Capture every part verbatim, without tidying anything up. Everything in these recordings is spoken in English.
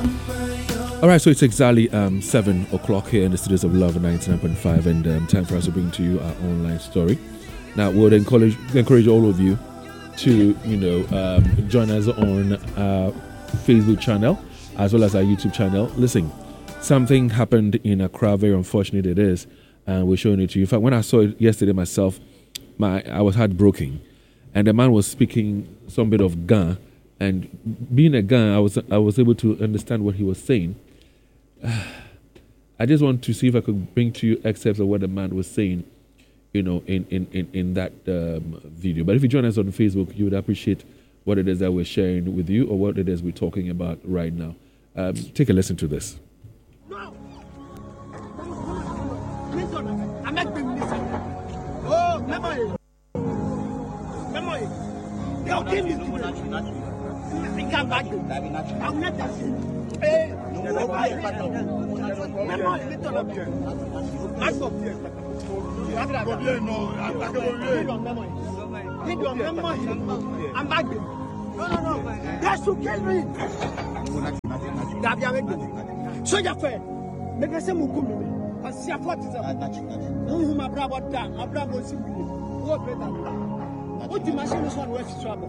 All right, so it's exactly um, seven o'clock here in the studios of Love ninety-nine point five, and um, time for us to bring to you our online story. Now, we would encourage encourage all of you to, you know, um, join us on our Facebook channel as well as our YouTube channel. Listen, something happened in Accra. Very unfortunate it is, and we're showing it to you. In fact, when I saw it yesterday myself, my I was heartbroken, and the man was speaking some bit of Ga, and being a Ga, I was I was able to understand what he was saying. I just want to see if I could bring to you excerpts of what the man was saying, you know, in, in, in, in that um, video. But if you join us on Facebook, you would appreciate what it is that we're sharing with you or what it is we're talking about right now. Um, take a listen to this. No. I'm not doing this. Oh, memory. Memory. They'll give me to I can't back you. I'm not that. Hey, no, I'm back. No, no, no. That's to kill me. So your friend, make us a mukumi. I see a what is up. No, my brother, my brother was simply. What better? What the machine is one worth to trouble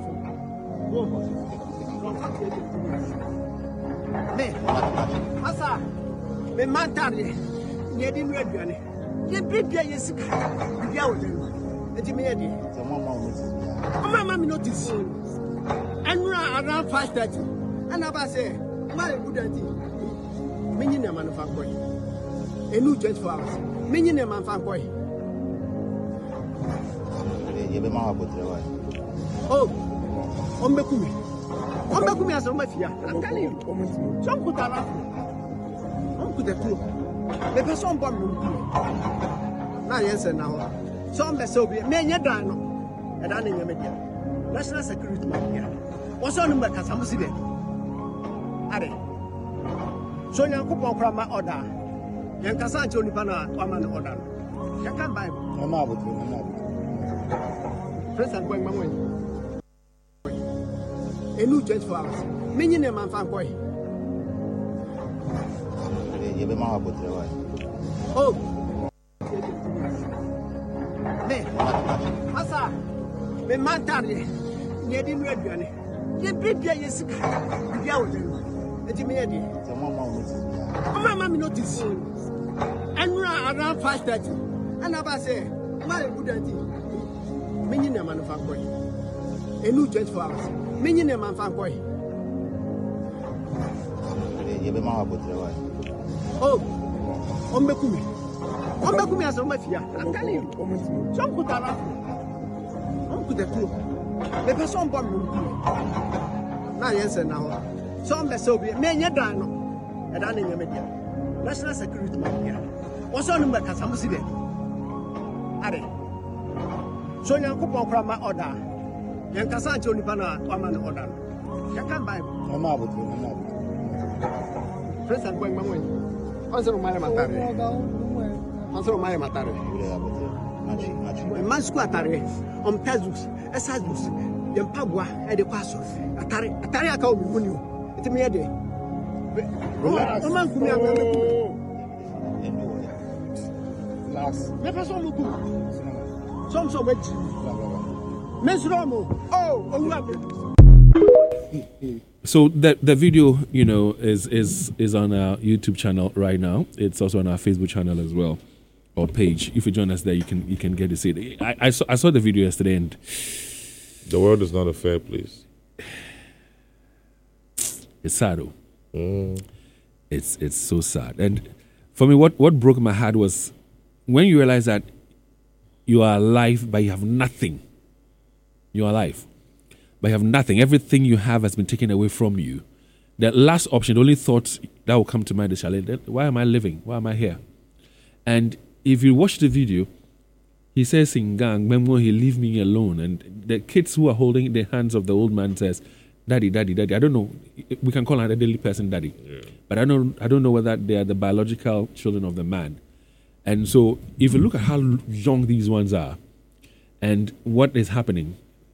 for. Me, Massa, me mantari, ye didn't read any. Ye big yes, you go. Let me hear you. My mammy notice. And around five thirty. And I say, my good idea. Meaning a man of a boy. A new church for us. Meaning a man of a boy. Oh, on the Kumi. I'm not going to I'm telling you. Some put a laugh. I'm put a two. The person born will be. Now, yes, and now. Some best so be a man, you're done. And I'm in your media. National security, my dear. What's on the Casamus? Are so young couple from my order. Young Casancho Nipana, one man order. You can't buy. I'm out with you. I'm out with you. President going my way. A new church for us. Meaning a man fan boy. Oh, me, Massa, me mantari, ye didn't read any. Ye big yes, you go. Let me hear you. My mammy notice. And around five thirty. And I say, my good idea. Meaning a man of a boy. A new church for us. Meaning a man fan boy. Oh, on the Kumi. On the Kumi as a mafia. I'm telling you. Some put a laugh. I'm put a two. The person born will be. Now, yes, and now. Some best so be a man, you're done. And I'm in your media. National security, my dear. What's on the Casamus? Are so young couple from my order. Young Casancho Nipana, one man order. You can't buy. I'm out with you. I'm out with you. President going my way. Answer my matari. Answer my matari. Man squatare. On Pezus, Esazus, Yampagua, and the Paso. Atari, Atari, I call you. It's me a day. Oh, man, come here. Last. Never saw you. Some so much. Miss Romo. Oh, oh, so the the video, you know, is is is on our YouTube channel right now. It's also on our Facebook channel as well, or page. If you join us there, you can you can get to see it. I, I saw I saw the video yesterday, and the world is not a fair place. It's sad, though. Mm. It's it's so sad. And for me, what what broke my heart was when you realize that you are alive, but you have nothing. You are alive, but you have nothing. Everything you have has been taken away from you. The last option, the only thought that will come to mind is, why am I living? Why am I here? And if you watch the video, he says in gang, Memo, he leave me alone. And the kids who are holding the hands of the old man says, Daddy, Daddy, Daddy. I don't know. We can call an elderly person Daddy. Yeah. But I don't, I don't know whether they are the biological children of the man. And so if you look at how young these ones are and what is happening,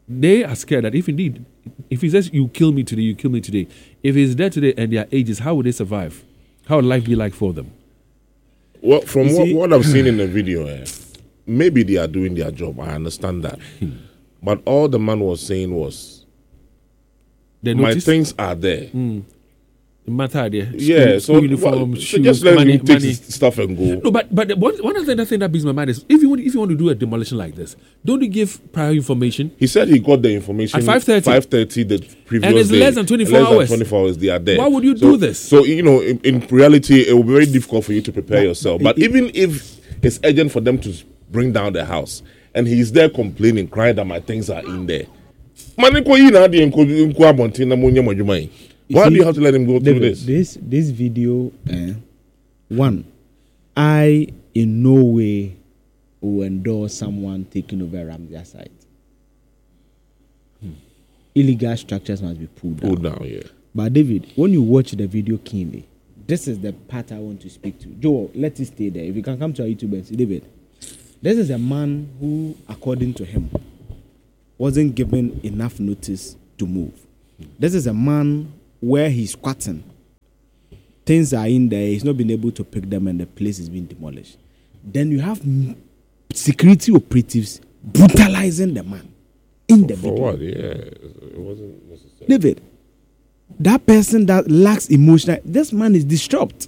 they are scared that if indeed, if he says, you kill me today, you kill me today, if he's dead today and their ages, how would they survive? How would life be like for them? Well, from You what, see- what I've seen in the video, eh, maybe they are doing their job. I understand that. But all the man was saying was, They my notice things are there. the matter there. Yeah, School- so, school uniform, well, so shoes, just let money, him take money. his stuff and go. No, but but the- one one other thing that beats my mind is if you want if you want to do a demolition like this, don't you give prior information? He said he got the information At five thirty. five thirty the previous And it's day. less than twenty-four Less hours. Than twenty-four hours, they are there. Why would you So- do this? So, you know, in, in reality, it will be very difficult for you to prepare yourself. But even if it's urgent for them to bring down the house, and he's there complaining, crying that my things are in there. Man, ko yi na adi nko nko abontin na mo nyam adwuma yi. Why see, do you have to let him go through David, this? This this video, eh, one, I in no way will endorse someone taking over Ramsey site. Hmm. Illegal structures must be pulled down. Pull down, yeah. But David, when you watch the video keenly, this is the part I want to speak to. Joe, let it stay there. If you can come to our YouTube and see David, this is a man who, according to him, wasn't given enough notice to move. This is a man where he's squatting. Things are in there, he's not been able to pick them, and the place is being demolished. Then you have m- security operatives brutalizing the man in the For video. what? Yeah, it wasn't necessary. David, that person that lacks emotional, this man is distraught.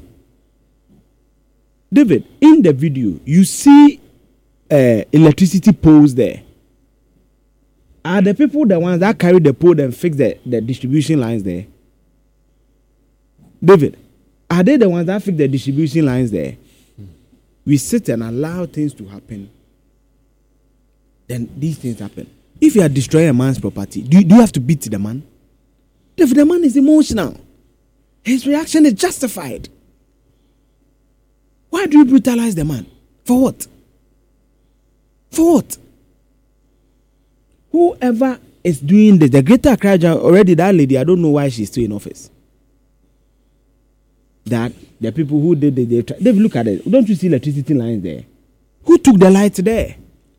David, in the video, you see uh, electricity poles there. Are the people the ones that carry the pole and fix the, the distribution lines there? David, are they the ones that fix the distribution lines there? We sit and allow things to happen. Then these things happen. If you are destroying a man's property, do you, do you have to beat the man? If the man is emotional, his reaction is justified. Why do you brutalize the man? For what? For what? Whoever is doing this, the Greater Accra already, that lady, I don't know why she's still in office. That the people who did it, they've, they've look at it. Don't you see electricity lines there? Who took the lights there?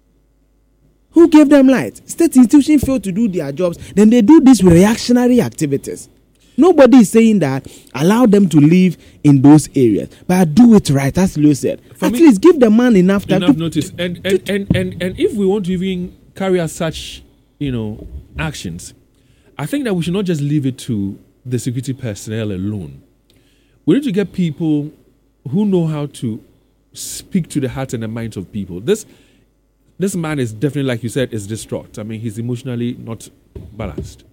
Who gave them light? State institutions fail to do their jobs. Then they do this with reactionary activities. Nobody is saying that allow them to live in those areas, but do it right, as Leo said. For At me, least give the man enough time enough to notice. And and, and and and if we want to even carry out such, you know, actions, I think that we should not just leave it to the security personnel alone. We need to get people who know how to speak to the hearts and the minds of people. This this man is definitely, like you said, is distraught. I mean, he's emotionally not balanced.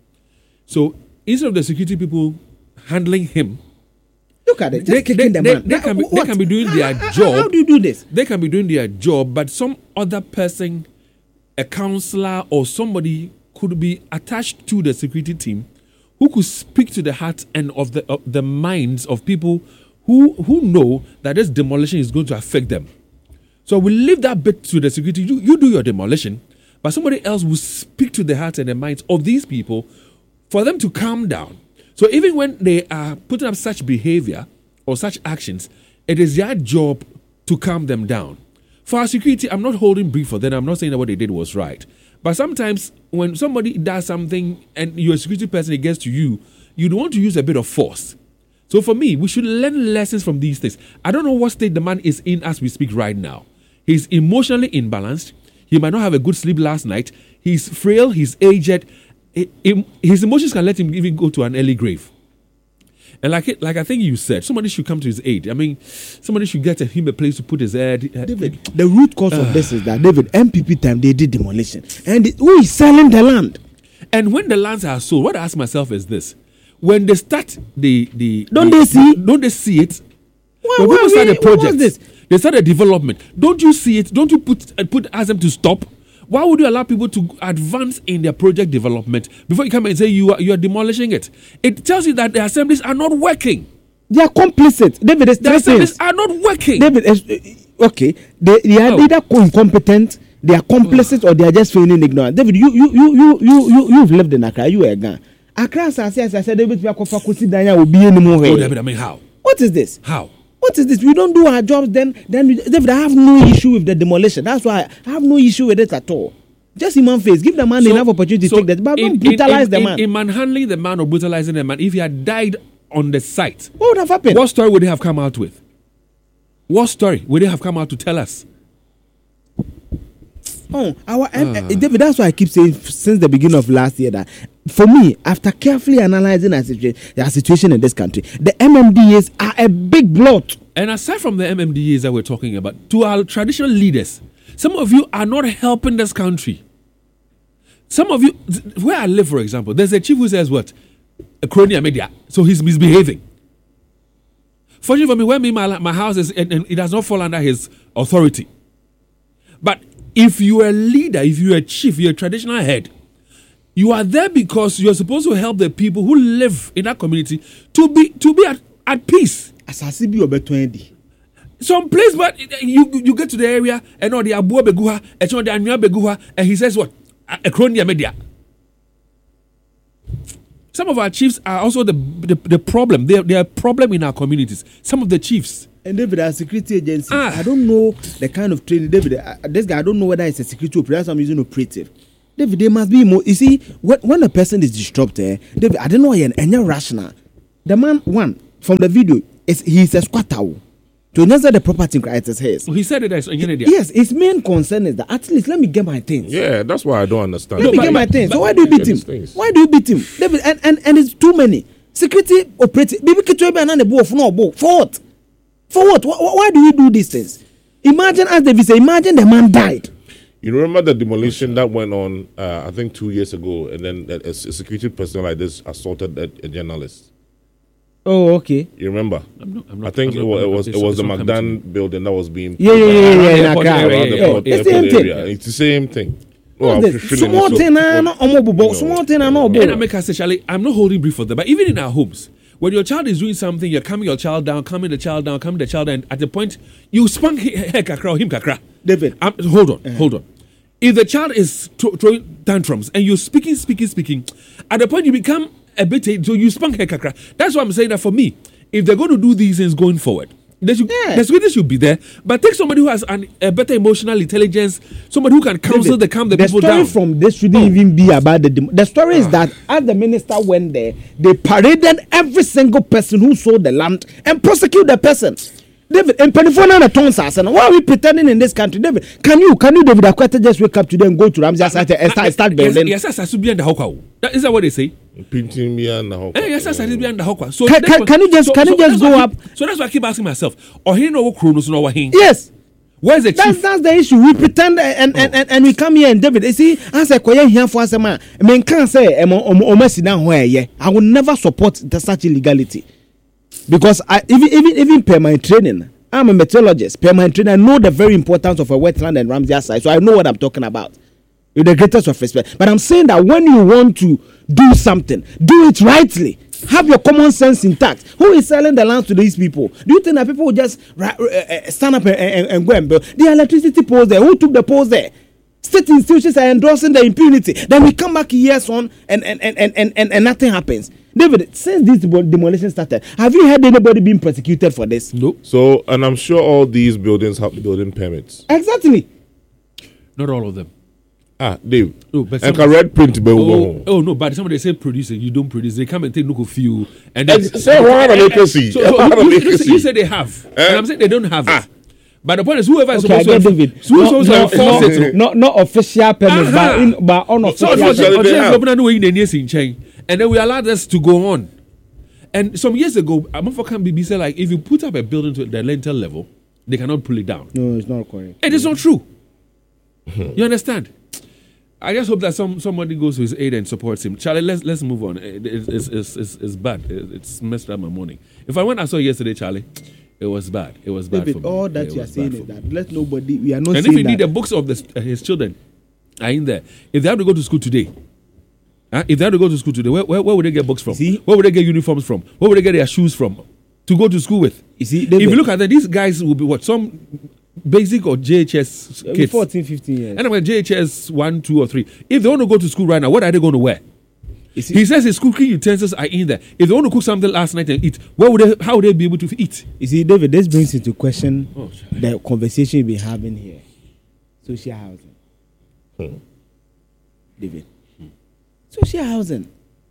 So instead of the security people handling him, look at it. Just they, kicking they, the they, man. they Now, can be, they what? can be doing How- their how- job. How do you do this? They can be doing their job, but some other person, a counselor or somebody, could be attached to the security team who could speak to the heart and of the of the minds of people who who know that this demolition is going to affect them. So we leave that bit to the security. You, you do your demolition, but somebody else will speak to the hearts and the minds of these people for them to calm down. So even when they are putting up such behavior or such actions, it is their job to calm them down. For our security, I'm not holding brief for them. I'm not saying that what they did was right. But sometimes when somebody does something and you're a security person, it gets to you, you don't want to use a bit of force. So for me, we should learn lessons from these things. I don't know what state the man is in as we speak right now. He's emotionally imbalanced. He might not have a good sleep last night. He's frail. He's aged. He- he- His emotions can let him even go to an early grave. And like it, like I think you said, somebody should come to his aid. I mean, somebody should get him a place to put his head. uh, David, the root cause of this is that David, M P P time they did demolition, and it- who is selling the land? And when the lands are sold, what I ask myself is this: when they start the the Don't the- they see? Don't they see it? Why- when why people start we- a what was project, this? they start a development. Don't you see it? Don't you put uh, put ask them to stop? Why would you allow people to advance in their project development before you come and say you are you are demolishing it? It tells you that the assemblies are not working. They are complicit. David, it's The three assemblies things. are not working. David, is, okay, they, they are Oh. either incompetent, they are complicit, or they are just feeling ignorant. David, you you you you you you you've lived in Accra. You are a Ghana. Accra, as I said, I said, David, we are going to sit down. Will be anymore. Oh, David, I mean, how? What is this? How? What is this? We don't do our jobs, then then we, David, I have no issue with the demolition. That's why I have no issue with it at all. Just human face. Give the man So- enough opportunity so to take that. But in- don't in- brutalize in- the in- man. In manhandling the man or brutalizing the man, if he had died on the site, what would have happened? what story would they have come out with? What story would they have come out to tell us? Oh, our M- uh, David, that's why I keep saying f- since the beginning of last year that for me, after carefully analyzing our situation, the situation in this country, the M M D As are a big blot. And aside from the M M D As that we're talking about, to our traditional leaders, some of you are not helping this country. Some of you, where I live, for example, there's a chief who says what? A crony media. So he's misbehaving. Fortunately for me, where me, my, my house is, and, and it does not fall under his authority. But if you're a leader, if you're a chief, you're a traditional head, you are there because you're supposed to help the people who live in that community to be to be at, at peace. Asasi bi obe twenty. Some place, but you you get to the area and all the abuo beguha, and all the anua beguha, and he says what? A, a crony media. Some of our chiefs are also the the, the problem. They are, they are a problem in our communities. Some of the chiefs. And David, as security agency, Ah. I don't know the kind of training. David, uh, this guy, I don't know whether it's a security operator. So I'm using operative. David, there must be more. You see, when, when a person is disrupted, David, I don't know, and you're rational. The man, one from the video, is he's a squatter. To answer the property right as his. He said it as a Yes, his main concern is that at least let me get my things. Yeah, that's why I don't understand. Let No, me but- get my but- things. but- So why do you beat him? These things. Why do you beat him, David? And and, and it's too many security operative. Baby, kitchen be another boy for no boy. For what? For what? Why, why do you do these things? Imagine, as David say, imagine the man died. You remember the demolition that went on, uh, I think, two years ago, and then a, a security person like this assaulted a, a journalist. Oh, okay. You remember? I'm not, I'm not, I think I'm it not- was, it I'm not- was, it it's- was the it's not coming to me. Magdan building that was being Yeah, yeah, yeah, yeah, Around yeah. the in airport Accra. area, around the yeah, port- yeah, airport the same thing. area. It's the same thing. Oh, What's I'm this? feeling Small so- thing, ah, no, omo bobo. you know. Small thing, ah, no, And bobo. I make us say, I'm not holding brief for them, but even in our homes, when your child is doing something, you're calming your child down, calming the child down, calming the child down. At the point, you spank he- her kakra or him kakra. David. Um, hold on, hold on. If the child is tro- throwing tantrums and you're speaking, speaking, speaking, at the point you become a bit, so you spank her kakra. That's why I'm saying that for me, if they're going to do these things going forward, they should, Yeah. the security should be there. But take somebody who has an, a better emotional intelligence, somebody who can counsel David, the calm the, the people story down. from this shouldn't Oh. even be about the dem- the story is that as the minister went there, they paraded every single person who sold the land and prosecute the person. David, and Penifona and Tonsas, and why are we pretending in this country? David, can you, can you, David Akwete, just wake up today and go to Ramsey site and start, start building? Yes, yes, yes, be under Hawkwa. That is that what they say? Painting me and the Eh, yes, yes, I did be under Hawkwa. So Can- that's can- what- can you just- can you just that's why go I up? keep- So that's why I keep asking myself. Or he know what Kronos no what he. Yes. Where's the That's chief? that's the issue. We pretend and and, and, and we come here and David. You see, as a koye here for us, man. I mean, can't say um um um down where yeah. I will never support the such illegality because I even even even per my training, I'm a meteorologist. Per my training, I know the very importance of a wetland and Ramsey site, so I know what I'm talking about. With the greatest of respect, but I'm saying that when you want to do something, do it rightly. Have your common sense intact. Who is selling the land to these people? Do you think that people will just uh, uh, stand up and, and, and go and build? The electricity poles there. Who took the poles there? State institutions are endorsing the impunity. Then we come back years on and and, and, and, and, and, and nothing happens. David, since this demolition started, have you heard anybody being prosecuted for this? No, So, and I'm sure all these buildings have building permits. Exactly. not all of them. Ah, Dave. No, but And some- can red print be Oh, oh no, but somebody say producer, you don't produce. They come and take look of you, and then And say, what are they can see? So, so What are you, they you, can you, see? you say they have, and I'm saying they don't have Ah. it. But the point is, whoever is Okay, I supposed get to David. so who's No, supposed to no, enforce no, it. not not official permit, but Uh-huh. in, but So unofficial. unfortunately, Unfortunately, permit. they unfortunately, have. open a way in the near in chain, and then we allowed this to go on. And some years ago, I'm for can B B said like if you put up a building to the lintel level, they cannot pull it down. No, it's not correct. It is not true. You understand? I just hope that some somebody goes to his aid and supports him. Charlie, let's let's move on. It, it's, it's, it's, it's, it's bad. It, it's messed up my morning. If I went, I saw yesterday, Charlie, it was bad. It was bad for David, me. all that It you are was saying bad is for me. that let nobody. We are not And saying if you that. need the books of the, uh, his children are in there, if they have to go to school today, huh? if they have to go to school today, where, where, where would they get books from? See? Where would they get uniforms from? Where would they get their shoes from to go to school with? You see, If David, you look at them, these guys will be what? Some basic or J H S uh, kids. fourteen, fifteen years. And I'm like J H S one, two, or three. If they want to go to school right now, what are they going to wear? You see, He says his cooking utensils are in there. If they want to cook something last night and eat, where would they? How would they be able to eat? you see, David, this brings into question Oh, sorry. the conversation we've been having here. Social housing. David. Hmm. Social housing.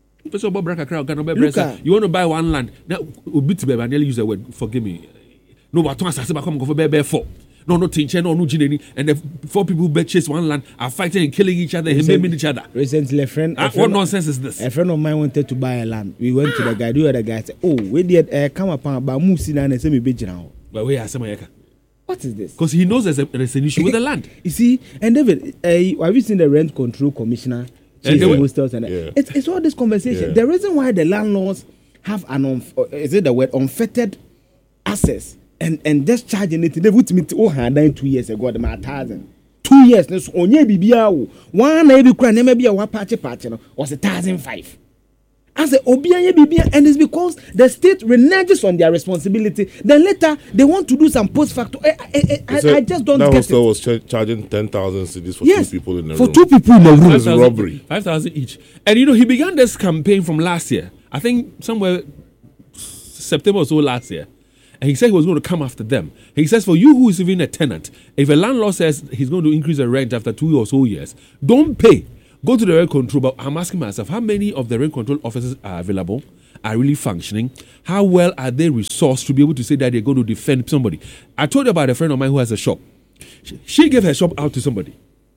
So Bob Braka crowd can Look at- you want to buy one land. Now bit I nearly use the word forgive me. No, but I say come go for bear four. No, no tension, no, no ginny, and the four people who chase one land are fighting and killing each other and Recent- maiming each other. Recently, a friend, a Ah, friend what nonsense is this? A friend of mine wanted to buy a land. We went to the guy. The other guy said, "Oh, we did uh, come upon but Musi and say me be now." But we are some What is this? because he knows there's, a, there's an issue with the land. You see, and David, uh, have you seen the rent control commissioner? And they Chasing were- hostels and Yeah. it's, it's all this conversation. Yeah. The reason why the landlords have an unf- uh, is it the word unfettered access and and just charging it. They put me to oh hand two years ago the matter thousand. Two years, so onye bibia wo. One na be kura na be a wa patch patch no was a thousand five. I say Obianye Bibia, and it's because the state reneges on their responsibility. Then later they want to do some post facto. I, I, I, So I just don't that get hostel it. was ch- charging ten thousand cedis for Yes, two people in a for room. two people in a room. It's robbery. five thousand each. And you know, he began this campaign from last year. I think somewhere September or so last year. And he said he was going to come after them. He says, for you who is even a tenant, if a landlord says he's going to increase the rent after two or so years, don't pay. Go to the rent control. But I'm asking myself, how many of the rent control officers are available, are really functioning? How well are they resourced to be able to say that they're going to defend somebody? I told you about a friend of mine who has a shop. She, she gave her shop out to somebody.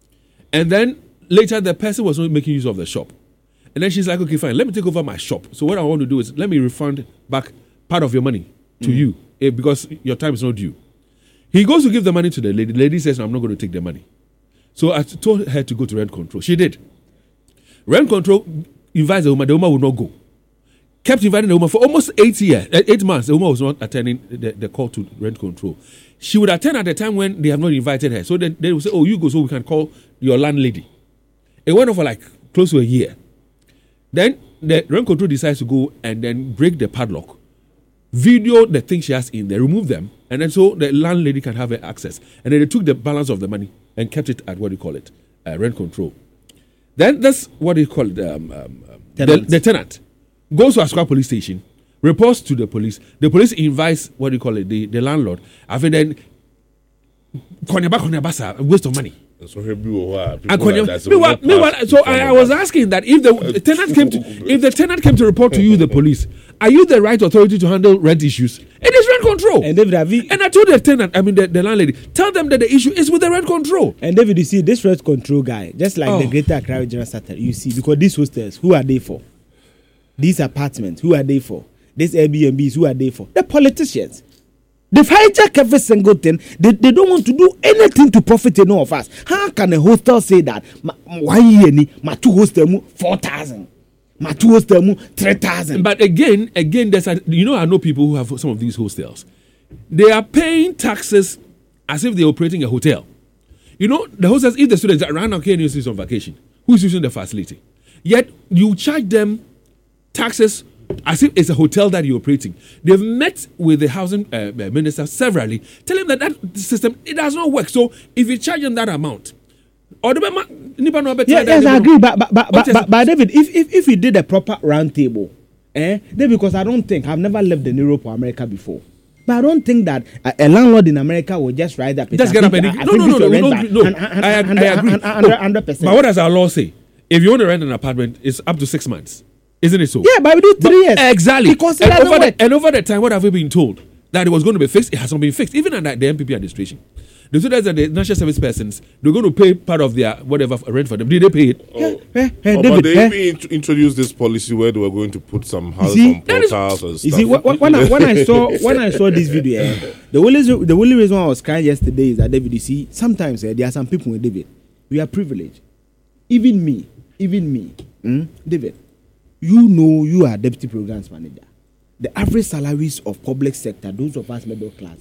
And then later the person was not making use of the shop. And then she's like, okay, fine, let me take over my shop. So what I want to do is let me refund back part of your money to mm. you eh, because your time is not due. He goes to give the money to the lady. The lady says, no, I'm not going to take the money. So I told her to go to rent control. She did. Rent control invites the woman. The woman will not go. Kept inviting the woman for almost eight years, eight months. The woman was not attending the, the call to rent control. She would attend at the time when they have not invited her. So then they will say, oh, you go so we can call your landlady. It went on for like close to a year. Then the rent control decides to go and then break the padlock, video the things she has in there, remove them, and then so the landlady can have her access. And then they took the balance of the money and kept it at what do you call it, uh, rent control. Then that's what they call it, um, um, the, the tenant goes to Asukwa police station, reports to the police. The police invites what do you call it, the, the landlord. After then, waste of money. So here people are people And like Konya- that, so meanwhile- we meanwhile, pass so in front I, I of was us. asking that if the tenant came to if the tenant came to report to you, the police, are you the right authority to handle rent issues? It is rent control. And David, have you, And I told the tenant, I mean the, the landlady, tell them that the issue is with the rent control. and David, you see this rent control guy, just like Oh. the Greater Accra Regional Center, you see, because these hostels, who are they for? These apartments, who are they for? These Airbnbs, who are they for? The politicians. They've hijacked every single thing. They, they don't want to do anything to profit any of us. How can a hostel say that? Ma, why ye my two hostel mu four thousand, my two hostel mu three thousand. But again, again, there's a, you know I know people who have some of these hostels. They are paying taxes as if they're operating a hotel. You know, the hostels, if the students are around here universities on vacation, who's using the facility? Yet you charge them taxes as if it's a hotel that you're operating. They've met with the housing uh, minister severally, telling them that that system, it does not work. So if you charge them that amount, or the Yeah, yes, I agree. But but but, but, but, but David, if if if we did a proper round table, eh? Then because I don't think I've never lived in Europe or America before. But I don't think that a, a landlord in America will just write that. Just get up and no, no, no, no, no, no. I, I agree. Hundred percent. But what does our law say? If you want to rent an apartment, it's up to six months. Isn't it so? Yeah, but we do three years. Exactly. Because it and, doesn't over work. the, and over the time, what have we been told? That it was going to be fixed. It has not been fixed. Even under the M P P administration. They told us that the national service persons, they're going to pay part of their whatever rent for them. Did they pay it? Oh. Eh, eh, Oh, David, but they eh? even int- introduced this policy where they were going to put some houses see, on that is- portals and You stuff. see, wh- wh- when I, when I saw when I saw this video, eh, the only reason- the only reason why I was crying yesterday is that David, you see, sometimes eh, there are some people with David, we are privileged. Even me, even me, mm, David, you know you are deputy programs manager. The average salaries of public sector, those of us middle class,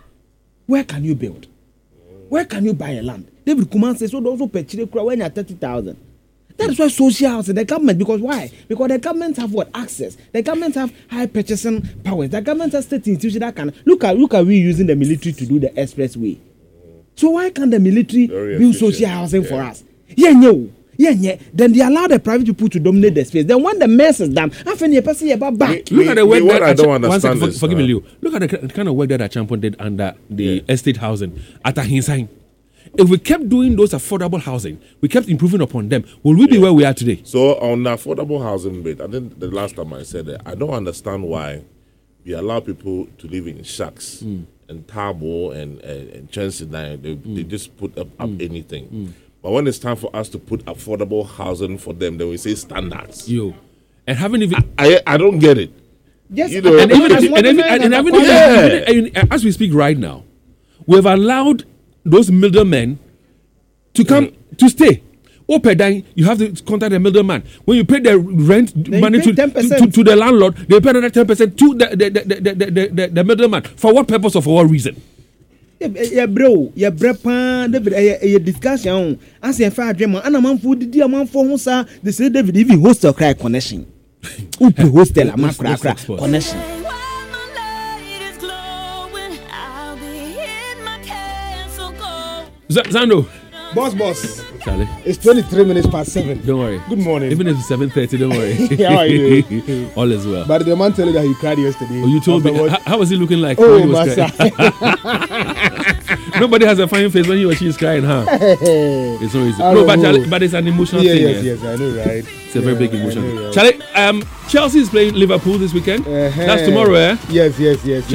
where can you build? Where can you buy a land? David Kuman says, so those who purchase when you're thirty thousand. That is why social housing, the government, because why? Because the government have what? Access. The government have high purchasing powers. The government has state institutions that can, look at, look at we using the military to do the expressway. So why can't the military Very build efficient. social housing Yeah. for us? Yeah, no. Yeah, yeah. Then they allow the private people to dominate the space. Then when the mess is done, I think you person about back. Me- Look at the work me, what that I don't Acha- one understand second, is, for- forgive me, uh, Leo. Look at the k- kind of work that Achampon did under the Yeah. estate housing at Ahinsain. If we kept doing those affordable housing, we kept improving upon them, will we be where we are today? So on the affordable housing bit, I think the last time I said that, I don't understand why we allow people to live in shacks mm. and Tabo and and, and Chelsea. They, mm. they just put up, up mm. anything. Mm. But when it's time for us to put affordable housing for them, then we say standards. Yo, and haven't even I I, I don't get it. Yes, you know, and even if, and even, and even, yeah. even, even as we speak right now, we have allowed those middlemen to come mm. to stay. Oh, per day, you have to contact the middleman. When you pay the rent they money to, to, to, to the landlord, they pay another ten percent to the the, the, the, the, the the middleman. For what purpose or for what reason? Yeah, yeah, bro, yeah, bro, David, a discussion. As a fair dreamer, and a man for the dear man for who, sir, they say David even host a cry connection. Upu hostel, a macra connection. Zando. Boss, boss. Charlie. It's twenty-three minutes past seven. Don't worry. Good morning. Even if it's seven thirty, don't worry. How are you? All is well. But the man told you that he cried yesterday. Oh, you told me. How, how was he looking like? Oh, he was Nobody has a fine face when he or she is crying, huh? It's so easy. No, but, Charlie, but it's an emotional yeah, thing. Yes, yes, I know, right? It's a yeah, very big emotion. Know, right? Charlie, um, Chelsea is playing Liverpool this weekend. Uh-huh. That's tomorrow, eh? Yes, yes, yes. Charlie,